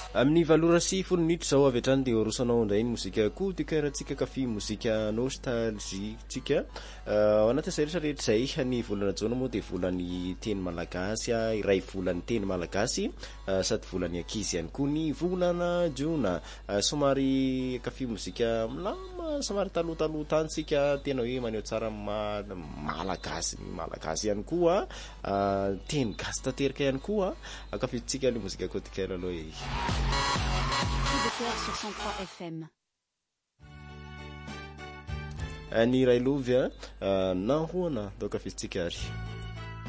amin'ny valora sy folo minitra zao avy hatrany de orosanao indray ny mozika coup de cœur tsika kafy mozika nostalgie tsika ao anaty zay rehetra zay ny volana jona moa de volany teny malagasy iray volany teny malagasy sady volany ankizy ihany koa ny volana jona somary kafy mozika milama somary taloha tantsika tena hoe maneho tsara malagasy ihany koa teny gasy tanteraka ihany koa akafitsika ny mozika coup de cœur aloha sur 103 FM. Ni Railovia na hoana donc afitsika ary